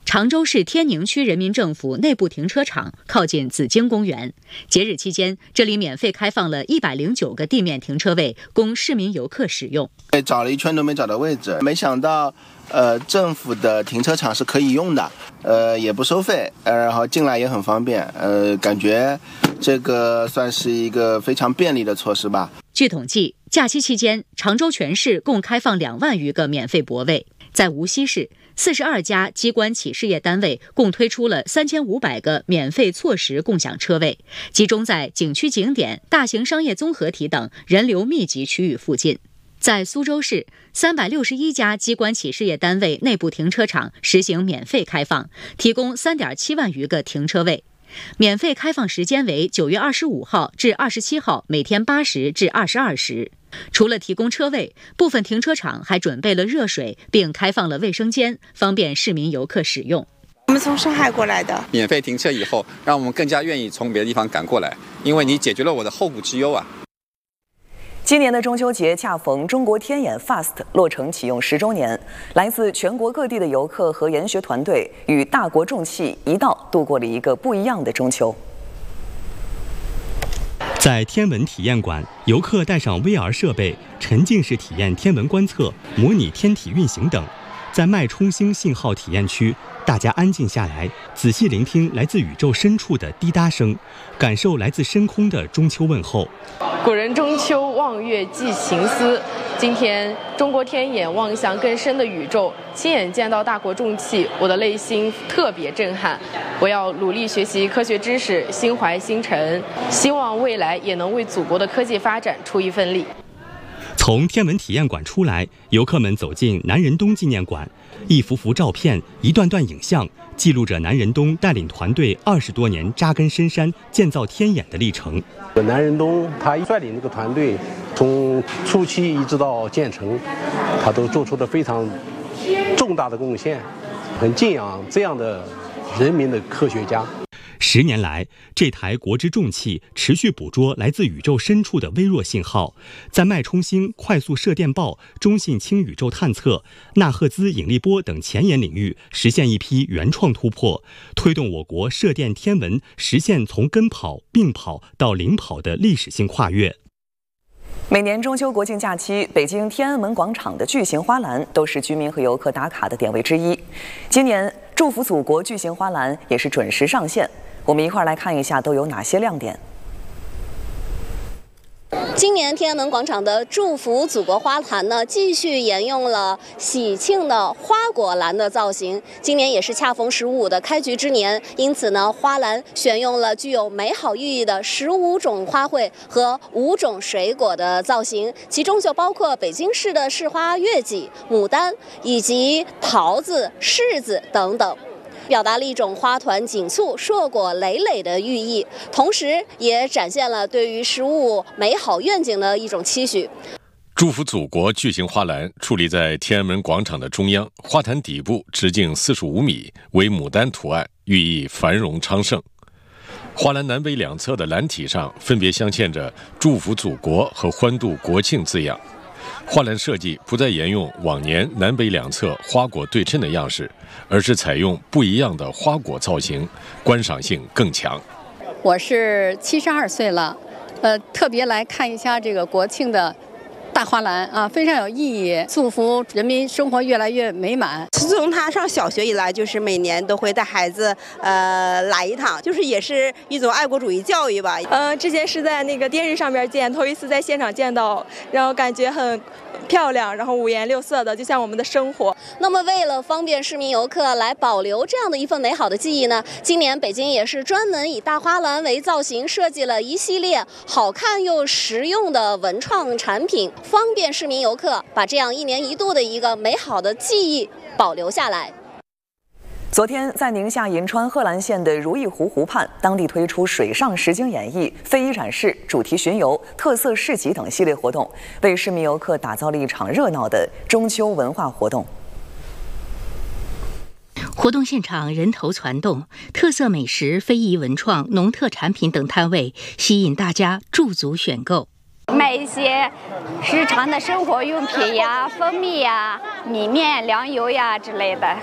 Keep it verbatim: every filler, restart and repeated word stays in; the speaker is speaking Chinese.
常州市天宁区人民政府内部停车场靠近紫荆公园。节日期间，这里免费开放了一百零九个地面停车位，供市民游客使用。 找了一圈都没找到位置，没想到，呃，政府的停车场是可以用的，呃，也不收费，呃，然后进来也很方便，呃，感觉这个算是一个非常便利的措施吧。 据统计，假期期间，常州全市共开放两万余个免费泊位。在无锡市，四十二家机关企事业单位共推出了三千五百个免费错时共享车位，集中在景区景点、大型商业综合体等人流密集区域附近。在苏州市，三百六十一家机关企事业单位内部停车场实行免费开放，提供三点七万余个停车位。免费开放时间为九月二十五号至二十七号，每天八时至二十二时。除了提供车位，部分停车场还准备了热水，并开放了卫生间，方便市民游客使用。 我们从上海过来的， 免费停车以后，让我们更加愿意从别的地方赶过来，因为你解决了我的后顾之忧啊。 今年的中秋节恰逢中国天眼 Fast 落成启用十周年，来自全国各地的游客和研学团队与大国重器一道度过了一个不一样的中秋。 在天文体验馆，游客带上 V R 设备，沉浸式体验天文观测、模拟天体运行等。在脉冲星信号体验区，大家安静下来，仔细聆听来自宇宙深处的滴答声，感受来自深空的中秋问候。 古人中秋望月寄情思，今天中国天眼望向更深的宇宙，亲眼见到大国重器，我的内心特别震撼。我要努力学习科学知识，心怀星辰，希望未来也能为祖国的科技发展出一份力。 从天文体验馆出来，游客们走进南仁东纪念馆，一幅幅照片，一段段影像，记录着南仁东带领团队二十多年扎根深山、建造天眼的历程。 南仁东他率领这个团队，从初期一直到建成，他都做出了非常重大的贡献，很敬仰这样的人民的科学家。 十年来，这台国之重器持续捕捉来自宇宙深处的微弱信号，在脉冲星、快速射电暴、中性氢宇宙探测、纳赫兹引力波等前沿领域实现一批原创突破，推动我国射电天文实现从跟跑、并跑到领跑的历史性跨越。 每年中秋国庆假期，北京天安门广场的巨型花篮都是居民和游客打卡的点位之一。今年祝福祖国巨型花篮也是准时上线，我们一块儿来看一下都有哪些亮点。 今年天安门广场的祝福祖国花篮呢，继续沿用了喜庆的花果篮的造型。今年也是恰逢十五的开局之年，因此呢，花篮选用了具有美好寓意的十五种花卉和五种水果的造型，其中就包括北京市的市花月季、牡丹以及桃子、柿子等等。表达了一种花团锦簇、硕果累累的寓意，同时也展现了对于食物美好愿景的一种期许。 祝福祖国巨型花篮矗立在天安门广场的中央，花坛底部直径四十五米，为牡丹图案，寓意繁荣昌盛。花篮南北两侧的篮体上分别镶嵌着祝福祖国和欢度国庆字样。花篮设计不再沿用往年南北两侧花果对称的样式，而是采用不一样的花果造型，观赏性更强。 我是七十二岁了，呃，特别来看一下这个国庆的大花篮啊，非常有意义，祝福人民生活越来越美满。 自从他上小学以来，就是每年都会带孩子呃来一趟，就是也是一种爱国主义教育吧。 呃，之前是在那个电视上面见，头一次在现场见到，然后感觉很漂亮，然后五颜六色的，就像我们的生活。 那么为了方便市民游客来保留这样的一份美好的记忆呢，今年北京也是专门以大花篮为造型，设计了一系列好看又实用的文创产品，方便市民游客把这样一年一度的一个美好的记忆保留下来。 昨天，在宁夏银川贺兰县的如意湖湖畔，当地推出水上实景演绎、非遗展示、主题巡游、特色市集等系列活动，为市民游客打造了一场热闹的中秋文化活动。 活动现场人头攒动，特色美食、非遗文创、农特产品等摊位吸引大家驻足选购。 买一些日常的生活用品呀、蜂蜜呀、米面、粮油呀之类的。